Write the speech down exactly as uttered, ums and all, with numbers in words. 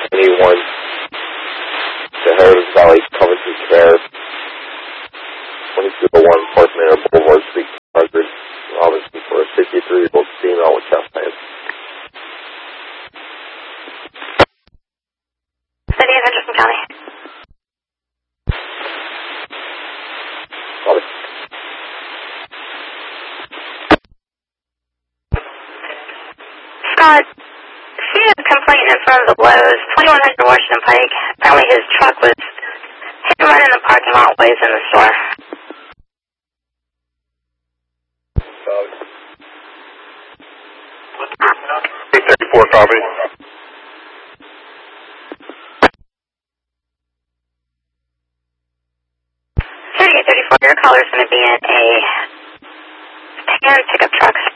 eighty-one to Heritage Valley Coventry Care, twenty-two oh one Fourth Manor Boulevard, Suite two hundred, Robinson for a fifty-three-year-old female with chest pain. City of Henderson County. Copy. Scott, see a complaint in front of the Lowe's, twenty-one hundred Washington Pike. Apparently his truck was hit and run in the parking lot ways in the store. eight thirty-four, copy. City eight thirty-four, your caller's going to be in a tan pickup truck.